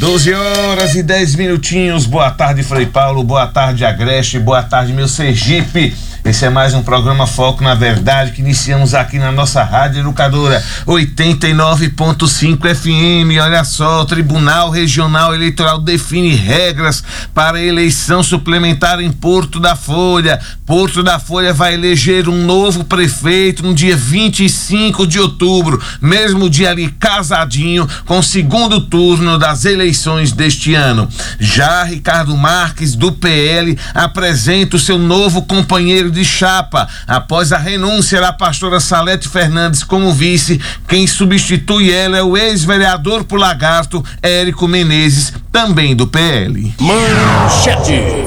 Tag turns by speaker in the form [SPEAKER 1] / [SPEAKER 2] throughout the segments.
[SPEAKER 1] 12h10. Boa tarde, Frei Paulo. Boa tarde, Agreste. Boa tarde, meu Sergipe. Esse é mais um programa Foco na Verdade que iniciamos aqui na nossa Rádio Educadora 89.5 FM. Olha só, o Tribunal Regional Eleitoral define regras para eleição suplementar em Porto da Folha. Porto da Folha vai eleger um novo prefeito no dia 25 de outubro, mesmo dia ali casadinho com o segundo turno das eleições deste ano. Já Ricardo Marques, do PL, apresenta o seu novo companheiro de chapa. Após a renúncia da pastora Salete Fernandes como vice, quem substitui ela é o ex-vereador por Lagarto, Érico Menezes, também do PL.
[SPEAKER 2] Manchete.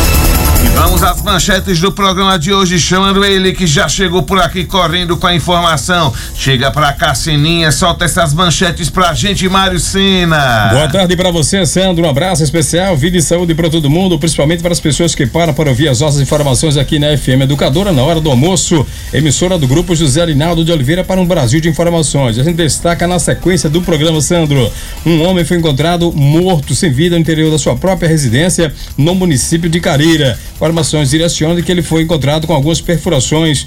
[SPEAKER 1] E vamos às manchetes do programa de hoje, chamando ele que já chegou por aqui correndo com a informação. Chega pra cá, Seninha, solta essas manchetes pra gente, Mário Sena.
[SPEAKER 2] Boa tarde pra você, Sandro. Um abraço especial, vida e saúde pra todo mundo, principalmente para as pessoas que param para ouvir as nossas informações aqui na FM Educadora, na hora do almoço, emissora do Grupo José Arinaldo de Oliveira para um Brasil de informações. A gente destaca na sequência do programa, Sandro, um homem foi encontrado morto, sem vida, no interior da sua própria residência, no município de Carira. Informações direcionam de que ele foi encontrado com algumas perfurações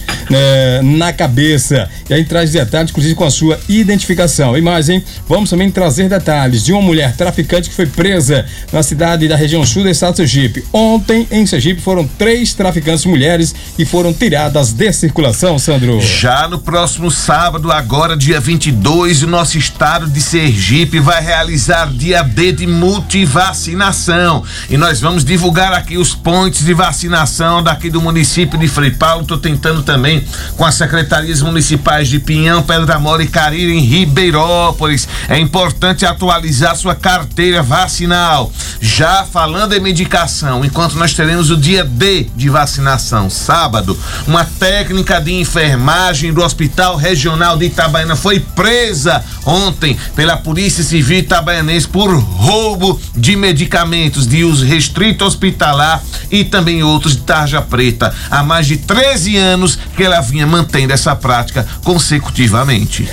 [SPEAKER 2] na cabeça. E aí traz detalhes, inclusive com a sua identificação. E mais, hein? Vamos também trazer detalhes de uma mulher traficante que foi presa na cidade da região sul do estado de Sergipe. Ontem, em Sergipe, foram 3 traficantes mulheres que foram tiradas de circulação, Sandro.
[SPEAKER 1] Já no próximo sábado, agora dia 22, o nosso estado de Sergipe vai realizar dia D de multivacinação. E nós vamos divulgar aqui os pontos de vacinação daqui do município de Frei Paulo. Estou tentando também com as secretarias municipais de Pinhão, Pedra Mora e Cariri em Ribeirópolis. É importante atualizar sua carteira vacinal. Já falando em medicação, enquanto nós teremos o dia D de vacinação, sábado, uma técnica de enfermagem do Hospital Regional de Itabaiana foi presa ontem pela Polícia Civil itabaianense por roubo de medicamentos de uso restrito hospitalar e também outros de tarja preta. Há mais de 13 anos que ela vinha mantendo essa prática consecutivamente.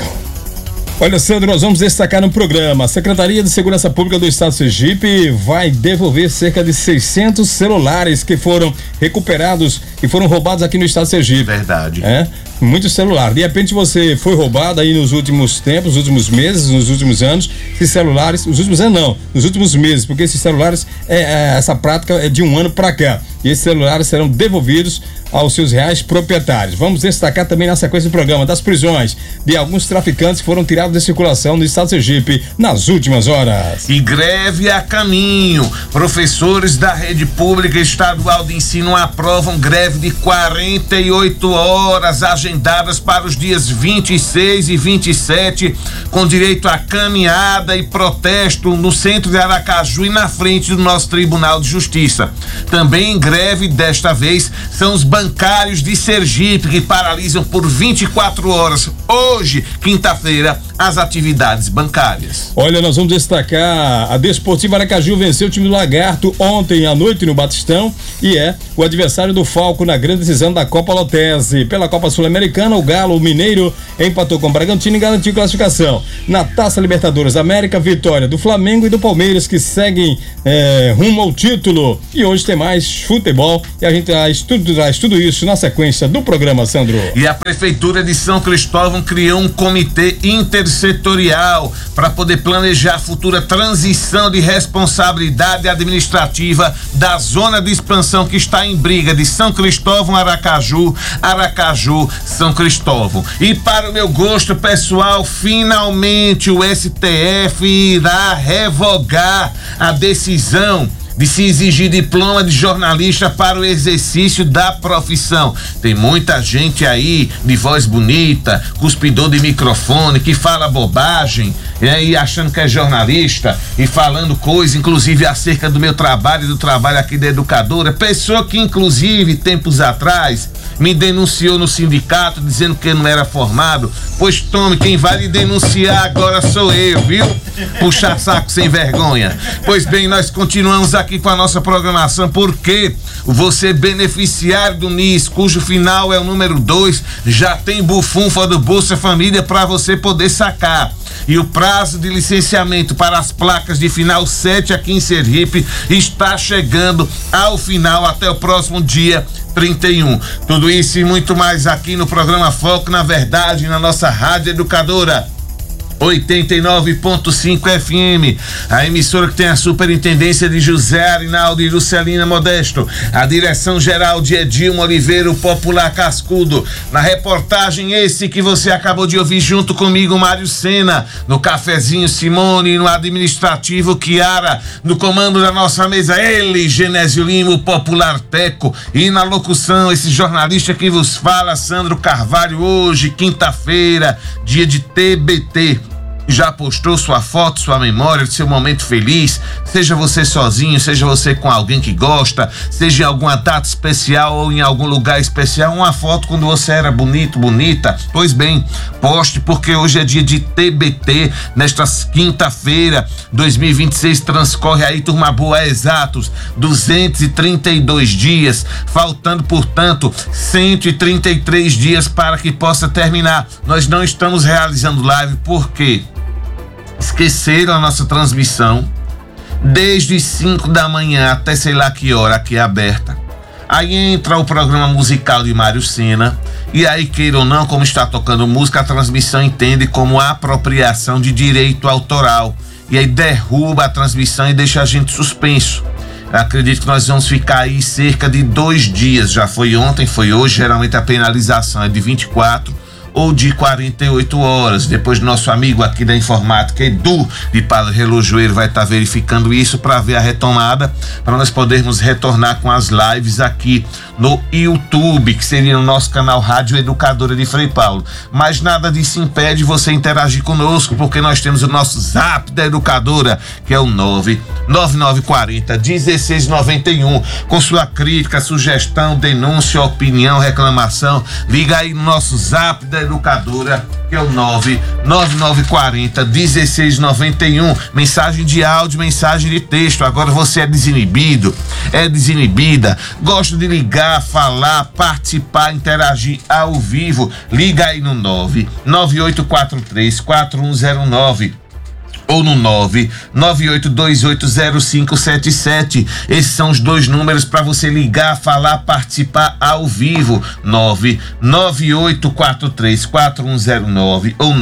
[SPEAKER 2] Olha, Sandro, nós vamos destacar no programa. A Secretaria de Segurança Pública do Estado de Sergipe vai devolver cerca de 600 celulares que foram recuperados e foram roubados aqui no Estado de Sergipe.
[SPEAKER 1] Verdade.
[SPEAKER 2] Muito celular. De repente você foi roubado aí nos últimos tempos, nos últimos meses, nos últimos anos. Esses celulares, nos últimos anos não, nos últimos meses, porque esses celulares, essa prática é de um ano pra cá. E esses celulares serão devolvidos aos seus reais proprietários. Vamos destacar também na sequência do programa das prisões de alguns traficantes que foram tirados de circulação no estado de Sergipe nas últimas horas.
[SPEAKER 1] E greve a caminho. Professores da rede pública estadual de ensino aprovam greve de 48 horas agendadas para os dias 26 e 27, com direito a caminhada e protesto no centro de Aracaju e na frente do nosso Tribunal de Justiça. Também em greve, desta vez, são os bancários de Sergipe, que paralisam por 24 horas, hoje, quinta-feira, as atividades bancárias.
[SPEAKER 2] Olha, nós vamos destacar a Desportiva Aracaju venceu o time do Lagarto ontem à noite no Batistão e é o adversário do Falco na grande decisão da Copa Lotese. Pela Copa Sul-Americana, o Galo Mineiro empatou com o Bragantino e garantiu classificação. Na Taça Libertadores da América, vitória do Flamengo e do Palmeiras, que seguem rumo ao título. E hoje tem mais futebol e a gente traz tudo isso na sequência do programa, Sandro.
[SPEAKER 1] E a Prefeitura de São Cristóvão criou um comitê intersetorial para poder planejar a futura transição de responsabilidade administrativa da zona de expansão que está em briga de São Cristóvão, Aracaju, São Cristóvão. E para o meu gosto pessoal, finalmente o STF irá revogar a decisão de se exigir diploma de jornalista para o exercício da profissão. Tem muita gente aí de voz bonita, cuspidor de microfone, que fala bobagem, e achando que é jornalista e falando coisa, inclusive acerca do meu trabalho e do trabalho aqui da Educadora. Pessoa que, inclusive, tempos atrás, me denunciou no sindicato dizendo que eu não era formado. Pois tome, quem vai lhe denunciar agora sou eu, viu? Puxa saco sem vergonha. Pois bem, nós continuamos aqui aqui com a nossa programação, porque você beneficiário do NIS, cujo final é o número 2, já tem bufunfa do Bolsa Família para você poder sacar. E o prazo de licenciamento para as placas de final 7 aqui em Sergipe está chegando ao final até o próximo dia 31. Tudo isso e muito mais aqui no programa Foco na Verdade, na nossa Rádio Educadora 89.5 FM, a emissora que tem a superintendência de José Arinaldo e Juscelina Modesto, a direção geral de Edilma Oliveira, o popular cascudo. Na reportagem esse que você acabou de ouvir junto comigo, Mário Sena, no cafezinho Simone, no administrativo Kiara, no comando da nossa mesa ele, Genésio Lima, o popular Teco, e na locução esse jornalista que vos fala, Sandro Carvalho. Hoje, quinta-feira, dia de TBT. Já postou sua foto, sua memória de seu momento feliz, seja você sozinho, seja você com alguém que gosta, seja em alguma data especial ou em algum lugar especial, uma foto quando você era bonito, bonita? Pois bem, poste, porque hoje é dia de TBT, nesta quinta-feira, 2026, transcorre aí, turma boa, exatos 232 dias, faltando, portanto, 133 dias para que possa terminar. Nós não estamos realizando live porque esqueceram a nossa transmissão desde 5 da manhã até sei lá que hora aqui é aberta. Aí entra o programa musical de Mário Sena e aí, queira ou não, como está tocando música, a transmissão entende como apropriação de direito autoral e aí derruba a transmissão e deixa a gente suspenso. Eu acredito que nós vamos ficar aí cerca de 2 dias, já foi ontem, foi hoje, geralmente a penalização é de 24 ou de 48 horas. Depois nosso amigo aqui da informática, Edu, de Padre Relojoeiro, vai estar verificando isso para ver a retomada, para nós podermos retornar com as lives aqui no YouTube, que seria no nosso canal Rádio Educadora de Frei Paulo. Mas nada disso impede você interagir conosco, porque nós temos o nosso Zap da Educadora, que é o 99940-1691, com sua crítica, sugestão, denúncia, opinião, reclamação. Liga aí no nosso Zap da Educadora, que é o 99940-1691, mensagem de áudio, mensagem de texto. Agora você é desinibido, é desinibida, gosta de ligar, falar, participar, interagir ao vivo, liga aí no 99843-4109 ou no 998280577. Esses são os 2 números para você ligar, falar, participar ao vivo. 998434109 ou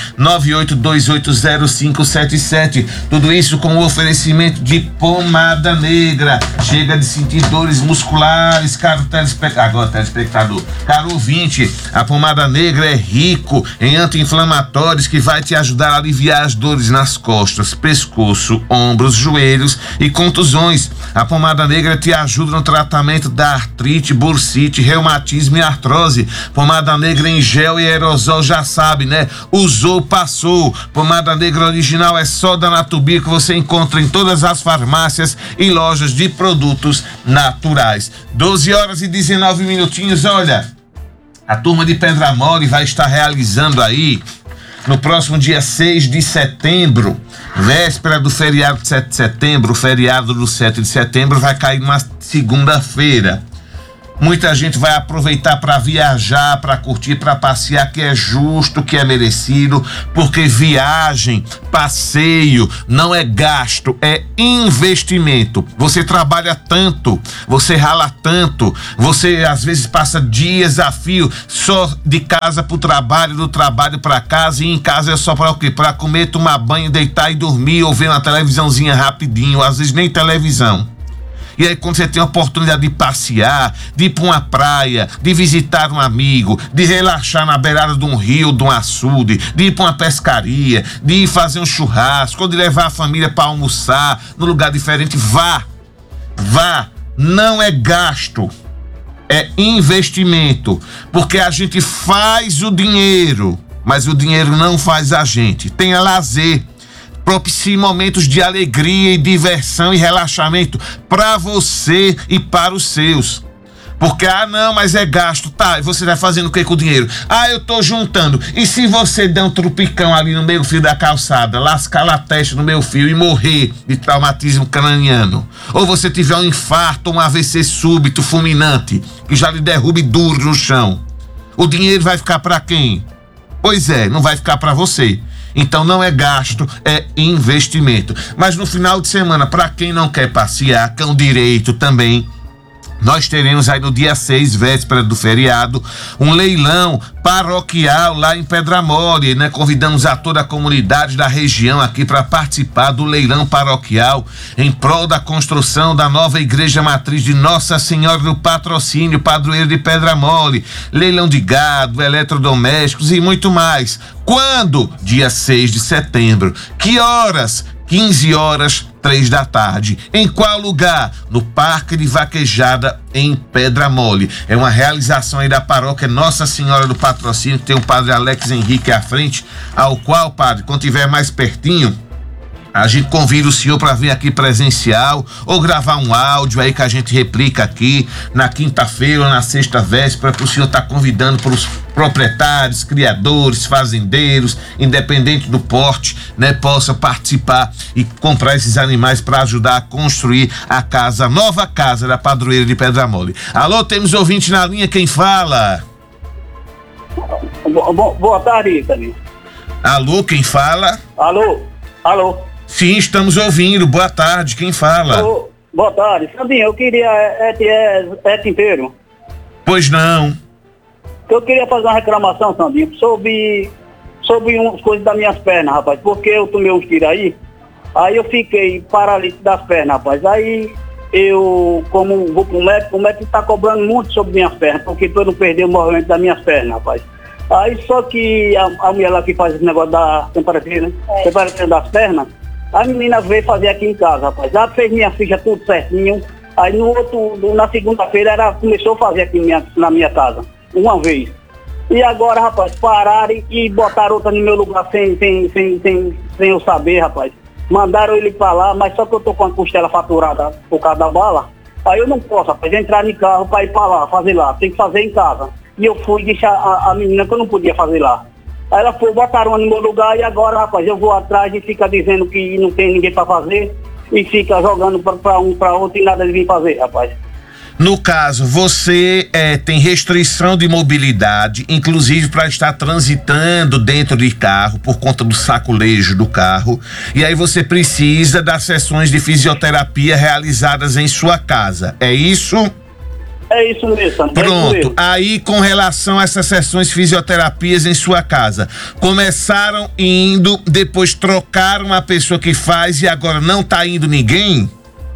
[SPEAKER 1] 998280577. Tudo isso com o oferecimento de pomada negra. Chega de sentir dores musculares, caro telespectador, caro ouvinte. A pomada negra é rico em anti-inflamatórios que vai te ajudar a aliviar as dores nas costas, pescoço, ombros, joelhos e contusões. A pomada negra te ajuda no tratamento da artrite, bursite, reumatismo e artrose. Pomada negra em gel e aerosol, já sabe, né? Usou, passou. Pomada negra original é só da Natubi, que você encontra em todas as farmácias e lojas de produtos naturais. 12 horas e 19 minutinhos. Olha, a turma de Pedra Mole vai estar realizando aí no próximo dia 6 de setembro, véspera do feriado de 7 de setembro, o feriado do 7 de setembro vai cair numa segunda-feira. Muita gente vai aproveitar para viajar, para curtir, para passear, que é justo, que é merecido, porque viagem, passeio não é gasto, é investimento. Você trabalha tanto, você rala tanto, você às vezes passa dias a fio só de casa pro trabalho, do trabalho para casa, e em casa é só para o quê? Para comer, tomar banho, deitar e dormir, ou ver uma televisãozinha rapidinho, às vezes nem televisão. E aí, quando você tem a oportunidade de passear, de ir para uma praia, de visitar um amigo, de relaxar na beirada de um rio, de um açude, de ir para uma pescaria, de ir fazer um churrasco, ou de levar a família para almoçar num lugar diferente, vá. Não é gasto, é investimento, porque a gente faz o dinheiro, mas o dinheiro não faz a gente. Tenha lazer. Propicie momentos de alegria e diversão e relaxamento para você e para os seus. Porque, não, mas é gasto, tá, e você vai fazendo o que com o dinheiro? Eu tô juntando. E se você der um trupicão ali no meio fio da calçada, lascar a testa no meio fio e morrer de traumatismo craniano? Ou você tiver um infarto, um AVC súbito, fulminante, que já lhe derrube duro no chão? O dinheiro vai ficar para quem? Pois é, não vai ficar para você. Então não é gasto, é investimento. Mas no final de semana, para quem não quer passear, com direito também, nós teremos aí no dia 6, véspera do feriado, um leilão paroquial lá em Pedra Mole, né? Convidamos a toda a comunidade da região aqui para participar do leilão paroquial em prol da construção da nova igreja matriz de Nossa Senhora do Patrocínio, padroeiro de Pedra Mole, leilão de gado, eletrodomésticos e muito mais. Quando? Dia 6 de setembro. Que horas? 15 horas, 3 da tarde. Em qual lugar? No Parque de Vaquejada, em Pedra Mole. É uma realização aí da paróquia Nossa Senhora do Patrocínio, que tem o padre Alex Henrique à frente, ao qual, padre, quando tiver mais pertinho, a gente convida o senhor para vir aqui presencial ou gravar um áudio aí que a gente replica aqui na quinta-feira ou na sexta véspera, para o senhor estar convidando para os proprietários, criadores, fazendeiros, independente do porte, né, possa participar e comprar esses animais para ajudar a construir a casa, a nova casa da padroeira de Pedra Mole. Alô, temos ouvinte na linha, quem fala?
[SPEAKER 3] Boa tarde, Ítalo.
[SPEAKER 1] Alô, quem fala?
[SPEAKER 3] Alô.
[SPEAKER 1] Sim, estamos ouvindo. Boa tarde, quem fala?
[SPEAKER 3] Boa tarde. Sandinho, eu queria... É Tinteiro.
[SPEAKER 1] Pois não.
[SPEAKER 3] Eu queria fazer uma reclamação, Sandinho, sobre umas coisas das minhas pernas, rapaz. Porque eu tomei uns tiros aí eu fiquei paralítico das pernas, rapaz. Aí eu, como vou pro médico, o médico tá cobrando muito sobre minhas pernas, porque eu não perdi o movimento das minhas pernas, rapaz. Aí só que a mulher lá que faz esse negócio da temperatura, né? Temperatura das pernas, a menina veio fazer aqui em casa, rapaz. Ela fez minha ficha tudo certinho. Aí na segunda-feira ela começou a fazer aqui na minha casa, uma vez. E agora, rapaz, pararam e botaram outra no meu lugar sem eu saber, rapaz. Mandaram ele pra lá, mas só que eu tô com a costela faturada por causa da bala. Aí eu não posso, rapaz, entrar no carro pra ir pra lá, fazer lá. Tem que fazer em casa. E eu fui deixar a menina que eu não podia fazer lá. Aí ela foi, botaram no meu lugar e agora, rapaz, eu vou atrás e fica dizendo que não tem ninguém pra fazer e fica jogando pra um, pra outro e nada de vir fazer, rapaz.
[SPEAKER 1] No caso, você tem restrição de mobilidade, inclusive para estar transitando dentro de carro por conta do saculejo do carro, e aí você precisa das sessões de fisioterapia realizadas em sua casa, é isso?
[SPEAKER 3] É isso mesmo.
[SPEAKER 1] Pronto, aí com relação a essas sessões fisioterapias em sua casa, começaram indo, depois trocaram a pessoa que faz e agora não tá indo ninguém?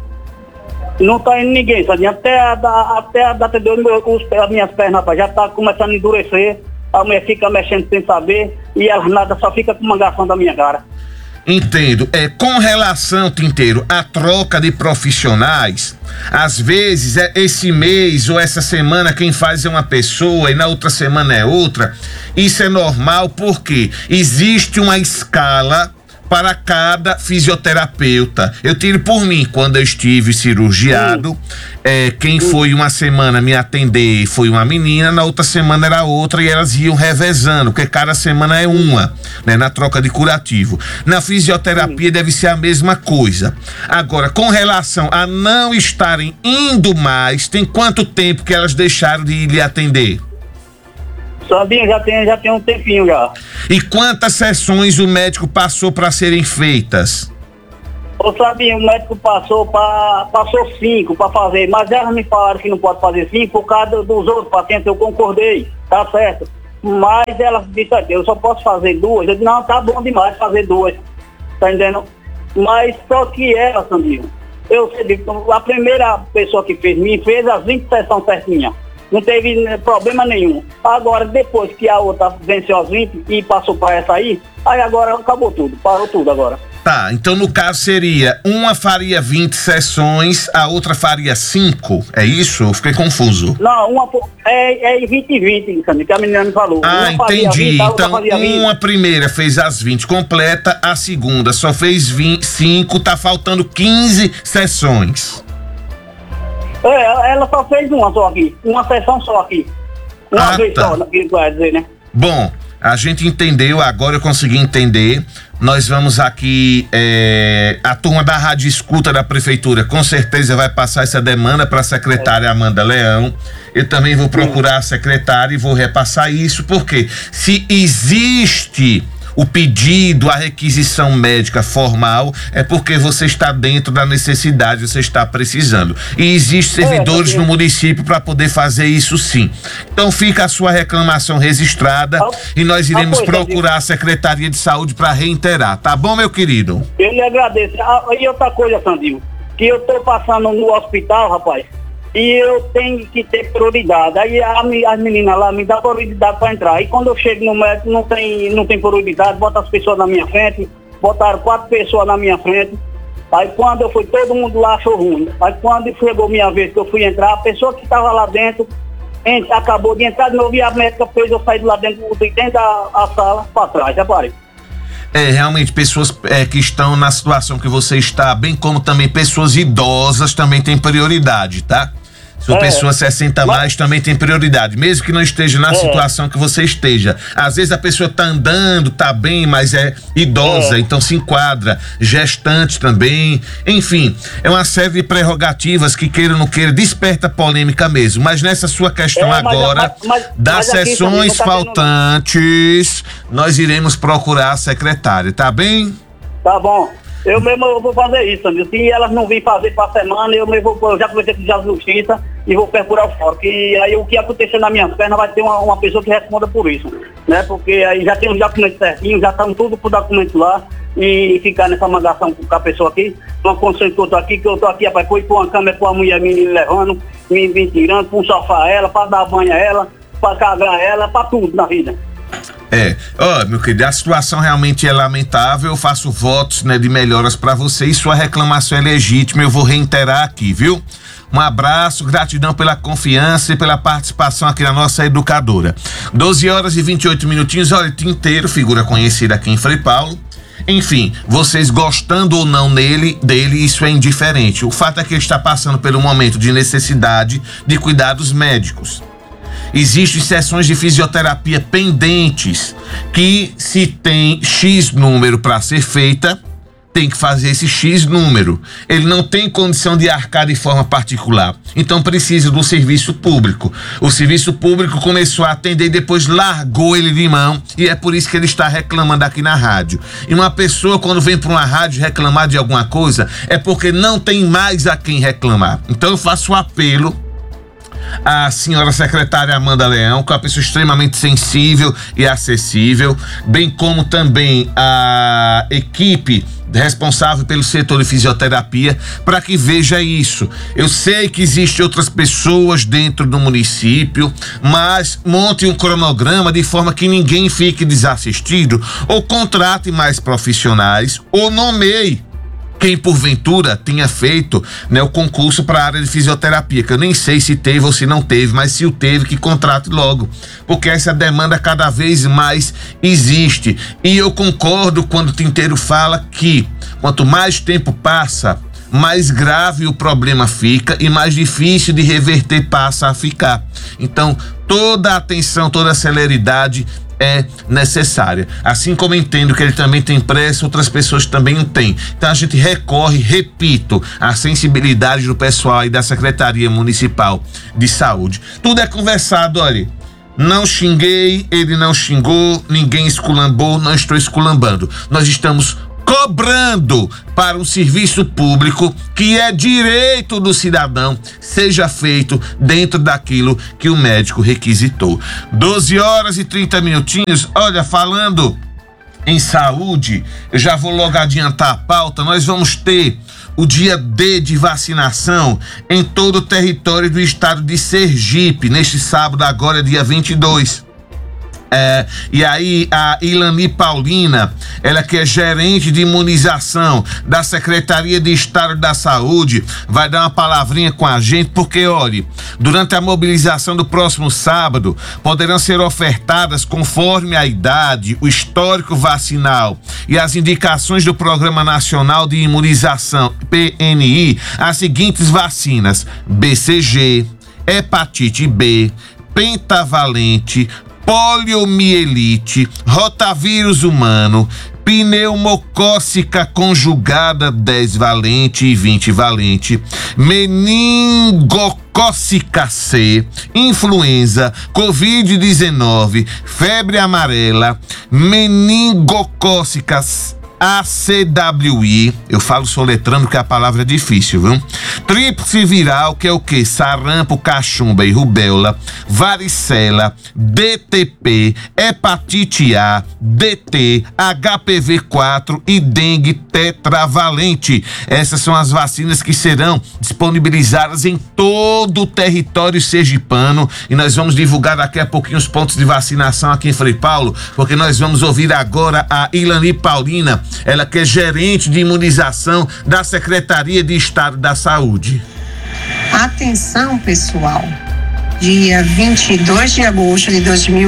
[SPEAKER 3] Não tá indo ninguém, sabe? Até a data de hoje, as minhas pernas, rapaz, já tá começando a endurecer, a mulher fica mexendo sem saber e ela nada, só fica com mangação da minha cara.
[SPEAKER 1] Entendo. Com relação, Tinteiro, à troca de profissionais, às vezes esse mês ou essa semana quem faz é uma pessoa e na outra semana é outra. Isso é normal porque existe uma escala para cada fisioterapeuta. Eu tiro por mim, quando eu estive cirurgiado, quem foi uma semana me atender foi uma menina, na outra semana era outra e elas iam revezando, porque cada semana é uma, né, na troca de curativo. Na fisioterapia deve ser a mesma coisa. Agora, com relação a não estarem indo mais, tem quanto tempo que elas deixaram de lhe atender?
[SPEAKER 3] Sabia, já tem um tempinho já.
[SPEAKER 1] E quantas sessões o médico passou para serem feitas?
[SPEAKER 3] Ô Sabinho, o médico passou 5 para fazer, mas elas me falaram que não pode fazer 5 por causa dos outros pacientes, eu concordei, tá certo. Mas ela disse aqui, eu só posso fazer 2. Eu disse, não, tá bom demais fazer 2, tá entendendo? Mas só que ela, Sabinho, eu sei, a primeira pessoa que fez as 20 sessões certinhas. Não teve problema nenhum. Agora, depois que a outra venceu as 20 e passou para essa aí agora acabou tudo, parou tudo agora.
[SPEAKER 1] Tá, então no caso seria, uma faria 20 sessões, a outra faria 5, é isso? Eu fiquei confuso.
[SPEAKER 3] Não, uma é 20 e 20, que a menina me falou.
[SPEAKER 1] Ah, entendi.
[SPEAKER 3] 20,
[SPEAKER 1] então, uma primeira fez as 20 completa, a segunda só fez 5, tá faltando 15 sessões.
[SPEAKER 3] Ela só fez uma só aqui, uma sessão só aqui. Uma vez só, que vai dizer, né?
[SPEAKER 1] Bom, a gente entendeu, agora eu consegui entender. Nós vamos aqui, a turma da Rádio Escuta da Prefeitura com certeza vai passar essa demanda para a secretária Amanda Leão. Eu também vou procurar a secretária e vou repassar isso, porque se existe o pedido, a requisição médica formal, é porque você está dentro da necessidade, você está precisando. E existem servidores no município para poder fazer isso sim. Então fica a sua reclamação registrada e nós iremos procurar a Secretaria de Saúde para reiterar, tá bom, meu querido?
[SPEAKER 3] Eu lhe agradeço. E outra coisa, Sandinho, que eu tô passando no hospital, rapaz, e eu tenho que ter prioridade. Aí as meninas lá me dão prioridade para entrar. E quando eu chego no médico, não tem prioridade, bota as pessoas na minha frente, botaram 4 pessoas na minha frente. Aí quando eu fui, todo mundo lá achou ruim. Aí quando chegou minha vez que eu fui entrar, a pessoa que estava lá dentro acabou de entrar de novo e a médica fez eu sair de lá dentro da sala para trás, já parei.
[SPEAKER 1] Realmente pessoas que estão na situação que você está, bem como também pessoas idosas também têm prioridade, tá? Se a pessoa 60 mais também tem prioridade, mesmo que não esteja na situação que você esteja. Às vezes a pessoa tá andando, tá bem, mas é idosa, então se enquadra. Gestante também, enfim, é uma série de prerrogativas que queira ou não queira, desperta polêmica mesmo. Mas nessa sua questão agora, das sessões faltantes, nós iremos procurar a secretária, tá bem?
[SPEAKER 3] Tá bom. Eu mesmo vou fazer isso, amigo. Se elas não virem fazer para a semana, eu já conversei com a justiça e vou percurar o fórum. Que aí o que acontecer na minha perna vai ter uma pessoa que responda por isso, né? Porque aí já tem os documentos certinhos, já estão tudo por documento lá e ficar nessa mangação com a pessoa aqui. Uma condição que eu tô aqui, rapaz, foi pôr uma câmera com a mulher me levando, me tirando, para um sofá ela, para dar banho a ela, para cagar ela, para tudo na vida.
[SPEAKER 1] Meu querido, a situação realmente é lamentável. Eu faço votos, de melhoras para você e sua reclamação é legítima. Eu vou reiterar aqui, viu? Um abraço, gratidão pela confiança e pela participação aqui na nossa educadora. 12 horas e 28 minutinhos. Olha, Tinteiro, figura conhecida aqui em Frei Paulo. Enfim, vocês gostando ou não dele, isso é indiferente. O fato é que ele está passando por um momento de necessidade de cuidados médicos. Existem sessões de fisioterapia pendentes que, se tem X número para ser feita, tem que fazer esse X número. Ele não tem condição de arcar de forma particular, então precisa do serviço público. O serviço público começou a atender e depois largou ele de mão, e é por isso que ele está reclamando aqui na rádio. E uma pessoa, quando vem para uma rádio reclamar de alguma coisa, é porque não tem mais a quem reclamar. Então eu faço um apelo a senhora secretária Amanda Leão, que é uma pessoa extremamente sensível e acessível, bem como também a equipe responsável pelo setor de fisioterapia, para que veja isso. Eu sei que existem outras pessoas dentro do município, mas monte um cronograma de forma que ninguém fique desassistido, ou contrate mais profissionais, ou nomeie quem porventura tinha feito, o concurso para a área de fisioterapia, que eu nem sei se teve ou se não teve, mas se o teve, que contrate logo, porque essa demanda cada vez mais existe. E eu concordo quando o Tinteiro fala que quanto mais tempo passa, mais grave o problema fica e mais difícil de reverter passa a ficar. Então, toda a atenção, toda a celeridade é necessária. Assim como entendo que ele também tem pressa, outras pessoas também não têm. Então a gente recorre, repito, à sensibilidade do pessoal aí da Secretaria Municipal de Saúde. Tudo é conversado, olha. Não xinguei, ele não xingou, ninguém esculambou, não estou esculambando. Nós estamos cobrando para um serviço público que é direito do cidadão seja feito dentro daquilo que o médico requisitou. 12 horas e 30 minutinhos. Olha, falando em saúde, eu já vou logo adiantar a pauta. Nós vamos ter o dia D de vacinação em todo o território do estado de Sergipe, neste sábado agora, dia 22. E aí a Ilani Paulina, ela que é gerente de imunização da Secretaria de Estado da Saúde, vai dar uma palavrinha com a gente, porque, olha, durante a mobilização do próximo sábado, poderão ser ofertadas, conforme a idade, o histórico vacinal e as indicações do Programa Nacional de Imunização, PNI, as seguintes vacinas: BCG, hepatite B, pentavalente, poliomielite, rotavírus humano, pneumocócica conjugada 10 valente e 20 valente, meningocócica C, influenza, Covid-19, febre amarela, meningocócica ACWI, eu falo soletrando que a palavra é difícil, viu? Tríplice viral, que é o que? Sarampo, cachumba e rubéola, varicela, DTP, hepatite A, DT, HPV4 e dengue tetravalente. Essas são as vacinas que serão disponibilizadas em todo o território sergipano, e nós vamos divulgar daqui a pouquinho os pontos de vacinação aqui em Frei Paulo, porque nós vamos ouvir agora a Ilani Paulina, ela que é gerente de imunização da Secretaria de Estado da Saúde.
[SPEAKER 4] Atenção, pessoal, dia 22 de agosto de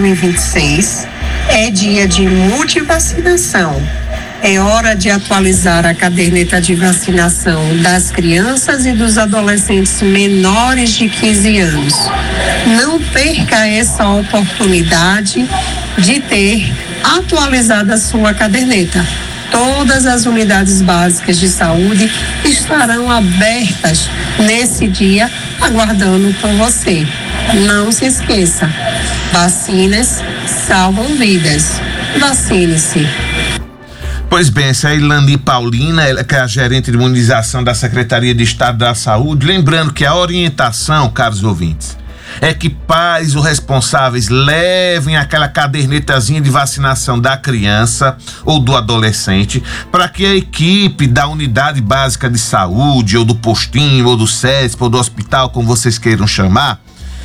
[SPEAKER 4] 2026 é dia de multivacinação. É hora de atualizar a caderneta de vacinação das crianças e dos adolescentes menores de 15 anos. Não perca essa oportunidade de ter atualizado a sua caderneta. Todas as unidades básicas de saúde estarão abertas nesse dia, aguardando por você. Não se esqueça, vacinas salvam vidas. Vacine-se.
[SPEAKER 1] Pois bem, essa é a Ilani Paulina, ela que é a gerente de imunização da Secretaria de Estado da Saúde. Lembrando que a orientação, caros ouvintes, é que pais ou responsáveis levem aquela cadernetazinha de vacinação da criança ou do adolescente, para que a equipe da unidade básica de saúde, ou do postinho, ou do CESP, ou do hospital, como vocês queiram chamar,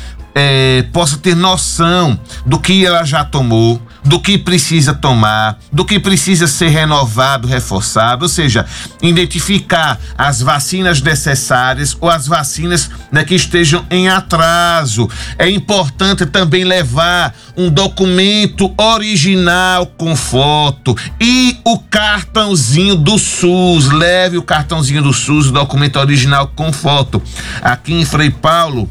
[SPEAKER 1] possa ter noção do que ela já tomou, do que precisa tomar, do que precisa ser renovado, reforçado, ou seja, identificar as vacinas necessárias ou as vacinas, né, que estejam em atraso. É importante também levar um documento original com foto e o cartãozinho do SUS. Leve o cartãozinho do SUS, o documento original com foto. Aqui em Frei Paulo,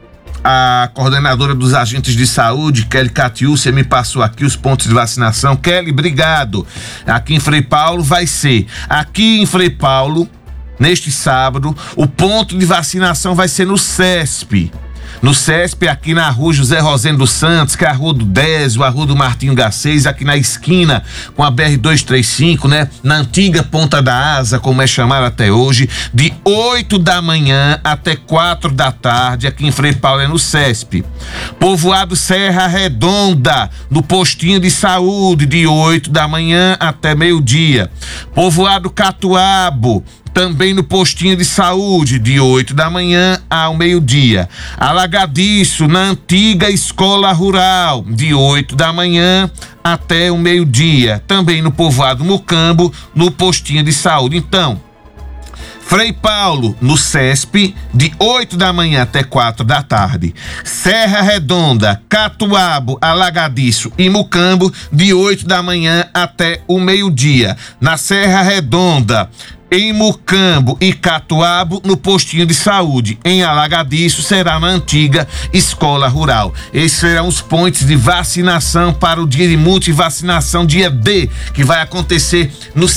[SPEAKER 1] a coordenadora dos agentes de saúde, Kelly Catiúcia, me passou aqui os pontos de vacinação. Kelly, obrigado. Aqui em Frei Paulo vai ser, aqui em Frei Paulo, neste sábado, o ponto de vacinação vai ser no CESP. No CESP, aqui na rua José Rosendo dos Santos, que é a rua do Désio, a rua do Martinho Garcês, aqui na esquina com a BR-235, né? Na antiga Ponta da Asa, como é chamada até hoje, de 8 da manhã até 4 da tarde, aqui em Frei Paulo, é no CESP. Povoado Serra Redonda, no postinho de saúde, de 8 da manhã até meio-dia. Povoado Catuabo, também no postinho de saúde, de 8 da manhã ao meio-dia. Alagadiço, na antiga escola rural, de 8 da manhã até o meio-dia. Também no povoado Mucambo, no postinho de saúde. Então, Frei Paulo, no CESP, de 8 da manhã até 4 da tarde. Serra Redonda, Catuabo, Alagadiço e Mucambo, de 8 da manhã até o meio-dia. Na Serra Redonda, em Mucambo e Catuabo, no postinho de saúde. Em Alagadiço, será na antiga escola rural. Esses serão os pontos de vacinação para o dia de multivacinação, dia D, que vai acontecer nos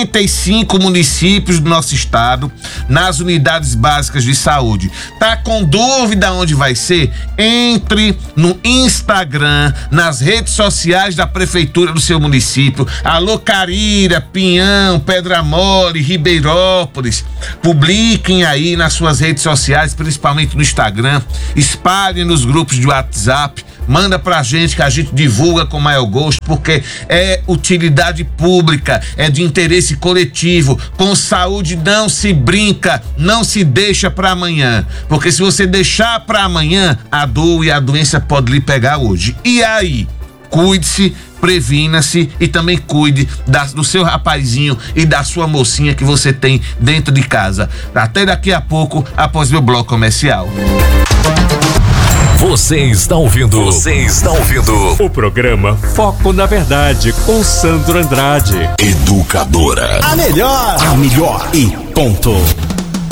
[SPEAKER 1] 75 municípios do nosso estado, nas unidades básicas de saúde. Tá com dúvida onde vai ser? Entre no Instagram, nas redes sociais da prefeitura do seu município. Alô Carira, Pinhão, Pedra Mole, Ribeirópolis, publiquem aí nas suas redes sociais, principalmente no Instagram, espalhem nos grupos de WhatsApp, manda pra gente que a gente divulga com maior gosto, porque é utilidade pública, é de interesse coletivo. Com saúde não se brinca, não se deixa pra amanhã, porque se você deixar pra amanhã, a dor e a doença pode lhe pegar hoje. E aí? cuide-se, previna-se e também cuide do seu rapazinho e da sua mocinha que você tem dentro de casa. Até daqui a pouco, após meu bloco comercial.
[SPEAKER 5] Você está ouvindo o programa Foco na Verdade com Sandro Andrade.
[SPEAKER 6] Educadora. A melhor e ponto.